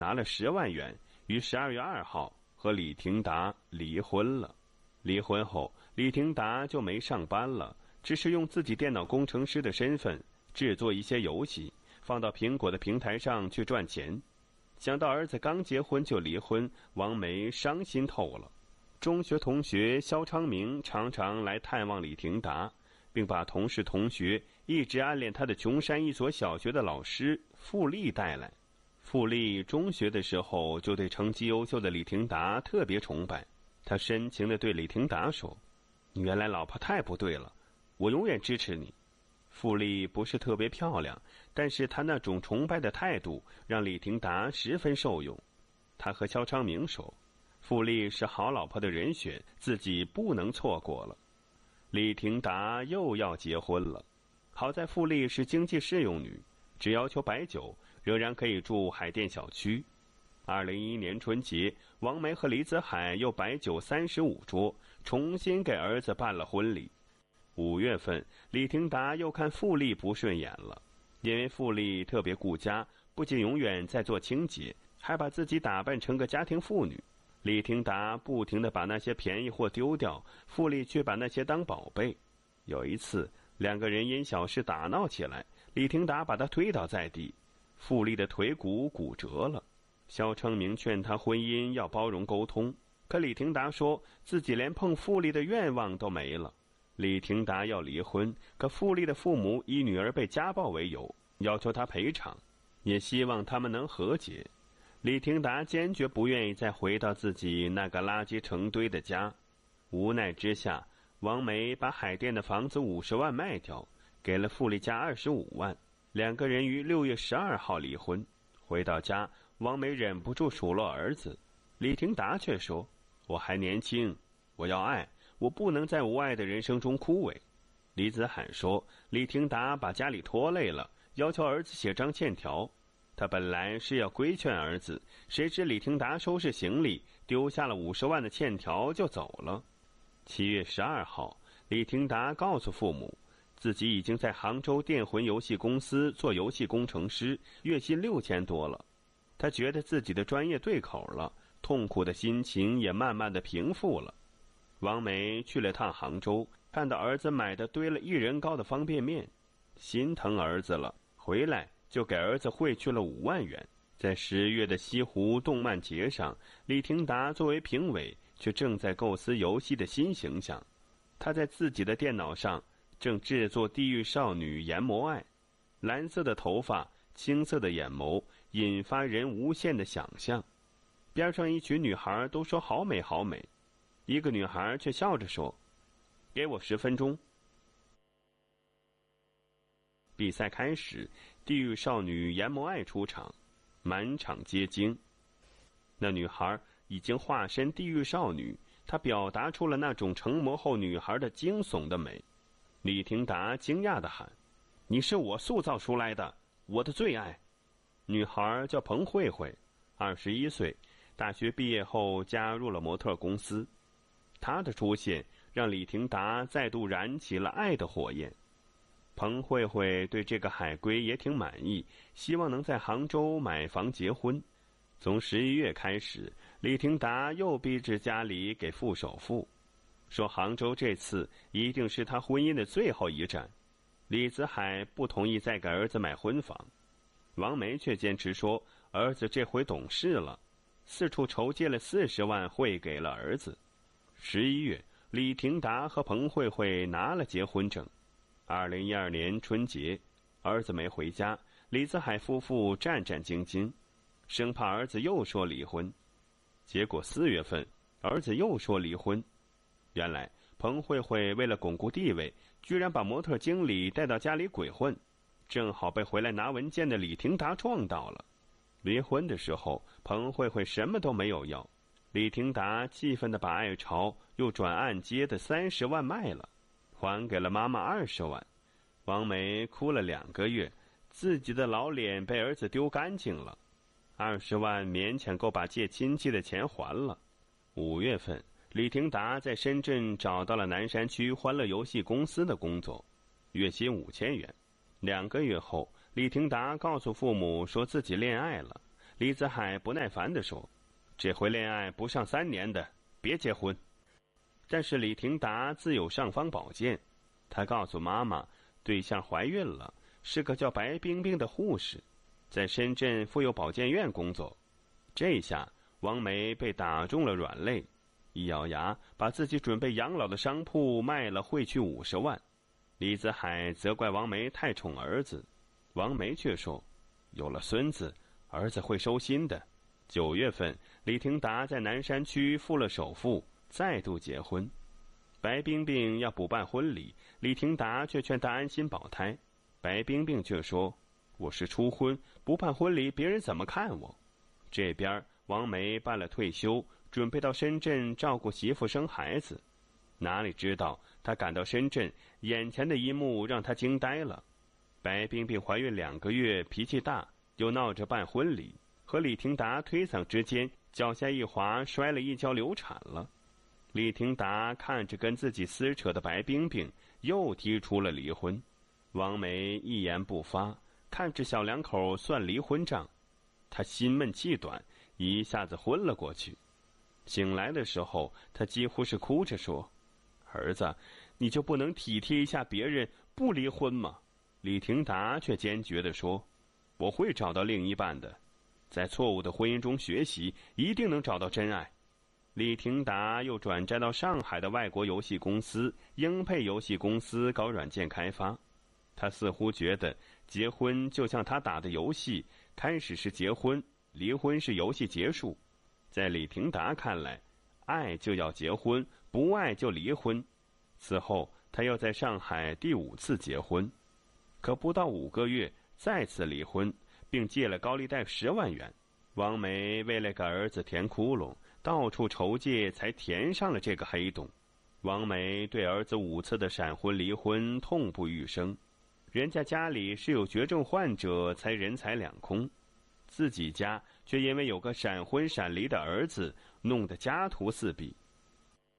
拿了10万元，于12月2号和李廷达离婚了。离婚后，李廷达就没上班了，只是用自己电脑工程师的身份制作一些游戏，放到苹果的平台上去赚钱。想到儿子刚结婚就离婚，王梅伤心透了。中学同学肖昌明常常来探望李廷达，并把同事同学一直暗恋他的琼山一所小学的老师傅丽带来。傅丽中学的时候就对成绩优秀的李廷达特别崇拜，他深情地对李廷达说：“你原来老婆太不对了，我永远支持你。”傅丽不是特别漂亮，但是她那种崇拜的态度让李廷达十分受用。他和肖昌明说，傅丽是好老婆的人选，自己不能错过了。李廷达又要结婚了，好在傅丽是经济适用女，只要求摆酒，仍然可以住海淀小区。2011年春节，王梅和李子海又摆酒35桌，重新给儿子办了婚礼。5月份，李廷达又看傅丽不顺眼了，因为傅丽特别顾家，不仅永远在做清洁，还把自己打扮成个家庭妇女。李廷达不停地把那些便宜货丢掉，傅丽却把那些当宝贝。有一次，两个人因小事打闹起来，李廷达把他推倒在地，傅丽的腿骨骨折了。肖昌明劝他婚姻要包容沟通，可李廷达说自己连碰傅丽的愿望都没了。李廷达要离婚，可傅丽的父母以女儿被家暴为由，要求他赔偿，也希望他们能和解。李廷达坚决不愿意再回到自己那个垃圾成堆的家。无奈之下，王梅把海淀的房子50万卖掉，给了傅丽家25万。两个人于6月12号离婚。回到家，王梅忍不住数落儿子，李廷达却说：“我还年轻，我要爱，我不能在无爱的人生中枯萎。”李子海说，李廷达把家里拖累了，要求儿子写张欠条。他本来是要规劝儿子，谁知李廷达收拾行李，丢下了50万的欠条就走了。7月12号，李廷达告诉父母，自己已经在杭州电魂游戏公司做游戏工程师，月薪6000多了。他觉得自己的专业对口了，痛苦的心情也慢慢的平复了。王梅去了趟杭州，看到儿子买的堆了1人高的方便面，心疼儿子了，回来就给儿子汇去了5万元。在10月的西湖动漫节上，李廷达作为评委，却正在构思游戏的新形象。他在自己的电脑上正制作地狱少女研磨爱，蓝色的头发，青色的眼眸，引发人无限的想象。边上一群女孩都说好美好美，一个女孩却笑着说：“给我10分钟。”比赛开始，地狱少女研磨爱出场，满场皆惊。那女孩已经化身地狱少女，她表达出了那种成魔后女孩的惊悚的美。李廷达惊讶地喊：“你是我塑造出来的，我的最爱。”女孩叫彭慧慧，21岁，大学毕业后加入了模特公司。她的出现让李廷达再度燃起了爱的火焰。彭慧慧对这个海归也挺满意，希望能在杭州买房结婚。从11月开始，李廷达又逼着家里给付首付，说杭州这次一定是他婚姻的最后一站。李子海不同意再给儿子买婚房，王梅却坚持说儿子这回懂事了，四处筹借了40万汇给了儿子。11月，李廷达和彭慧慧拿了结婚证。2012年春节，儿子没回家，李子海夫妇战战兢兢，生怕儿子又说离婚。结果4月份，儿子又说离婚。原来彭慧慧为了巩固地位，居然把模特经理带到家里鬼混，正好被回来拿文件的李廷达撞到了。离婚的时候，彭慧慧什么都没有要，李廷达气愤地把爱巢又转按揭的30万卖了，还给了妈妈20万。王梅哭了2个月，自己的老脸被儿子丢干净了。20万勉强够把借亲戚的钱还了。5月份，李廷达在深圳找到了南山区欢乐游戏公司的工作，月薪5000元。2个月后，李廷达告诉父母说自己恋爱了， 李子海不耐烦地说：“这回恋爱不上3年的，别结婚。”但是李廷达自有尚方宝剑，他告诉妈妈，对象怀孕了，是个叫白冰冰的护士，在深圳妇幼保健院工作。这下王梅被打中了软肋，一咬牙把自己准备养老的商铺卖了，汇去50万。李子海责怪王梅太宠儿子，王梅却说：“有了孙子，儿子会收心的。”9月份，李廷达在南山区付了首付，再度结婚。白冰冰要补办婚礼，李廷达却劝她安心保胎。白冰冰却说：“我是初婚，不办婚礼，别人怎么看我？”这边王梅办了退休，准备到深圳照顾媳妇生孩子。哪里知道她赶到深圳，眼前的一幕让她惊呆了。白冰冰怀孕2个月，脾气大，又闹着办婚礼，和李廷达推搡之间，脚下一滑，摔了一跤，流产了。李廷达看着跟自己撕扯的白冰冰，又提出了离婚。王梅一言不发，看着小两口算离婚账，她心闷气短，一下子昏了过去。醒来的时候，她几乎是哭着说：“儿子，你就不能体贴一下别人，不离婚吗？”李廷达却坚决地说：“我会找到另一半的，在错误的婚姻中学习，一定能找到真爱。”李廷达又转战到上海的外国游戏公司英佩游戏公司搞软件开发。他似乎觉得结婚就像他打的游戏，开始是结婚，离婚是游戏结束。在李廷达看来，爱就要结婚，不爱就离婚。此后他又在上海第5次结婚，可不到5个月再次离婚，并借了高利贷10万元。王梅为了给儿子填窟窿，到处筹借，才填上了这个黑洞。王梅对儿子5次的闪婚离婚痛不欲生，人家家里是有绝症患者才人财两空，自己家却因为有个闪婚闪离的儿子，弄得家徒四壁。